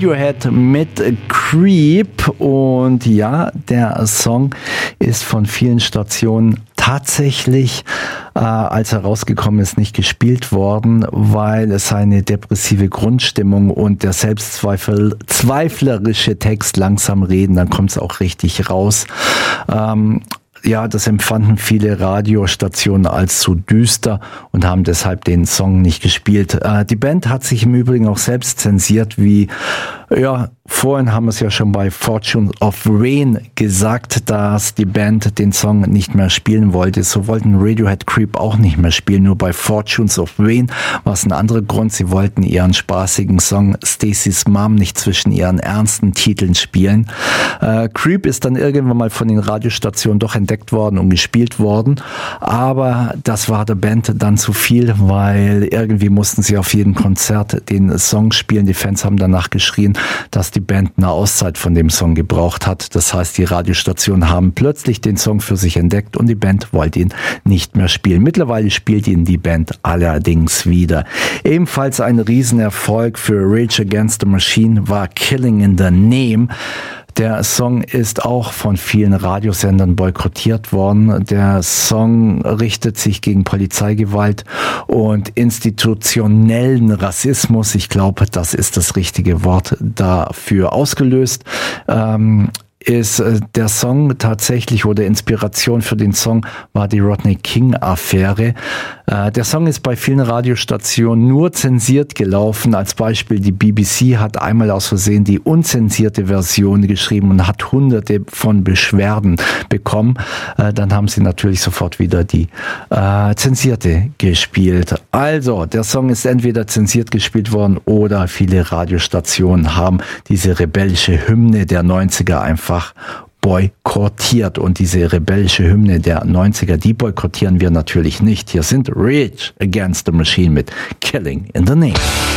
Radiohead mit Creep. Und ja, der Song ist von vielen Stationen tatsächlich, als er rausgekommen ist, nicht gespielt worden, weil es seine depressive Grundstimmung und der selbstzweiflerische Text langsam reden, dann kommt es auch richtig raus. Ja, das empfanden viele Radiostationen als zu düster und haben deshalb den Song nicht gespielt. Die Band hat sich im Übrigen auch selbst zensiert, wie, ja, vorhin haben wir es ja schon bei Fortunes of Rain gesagt, dass die Band den Song nicht mehr spielen wollte. So wollten Radiohead Creep auch nicht mehr spielen. Nur bei Fortunes of Rain war es ein anderer Grund. Sie wollten ihren spaßigen Song Stacy's Mom nicht zwischen ihren ernsten Titeln spielen. Creep ist dann irgendwann mal von den Radiostationen doch entdeckt worden und gespielt worden. Aber das war der Band dann zu viel, weil irgendwie mussten sie auf jedem Konzert den Song spielen. Die Fans haben danach geschrien, dass die Band eine Auszeit von dem Song gebraucht hat. Das heißt, die Radiostationen haben plötzlich den Song für sich entdeckt und die Band wollte ihn nicht mehr spielen. Mittlerweile spielt ihn die Band allerdings wieder. Ebenfalls ein Riesenerfolg für Rage Against the Machine war Killing in the Name. Der Song ist auch von vielen Radiosendern boykottiert worden. Der Song richtet sich gegen Polizeigewalt und institutionellen Rassismus. Ich glaube, das ist das richtige Wort dafür ausgelöst. Ist der Song tatsächlich, oder Inspiration für den Song war die Rodney King-Affäre. Der Song ist bei vielen Radiostationen nur zensiert gelaufen. Als Beispiel, die BBC hat einmal aus Versehen die unzensierte Version geschrieben und hat hunderte von Beschwerden bekommen. Dann haben sie natürlich sofort wieder die zensierte gespielt. Also, der Song ist entweder zensiert gespielt worden oder viele Radiostationen haben diese rebellische Hymne der 90er einfach boykottiert. Und diese rebellische Hymne der 90er, die boykottieren wir natürlich nicht. Hier sind Rage Against the Machine mit Killing in the Name.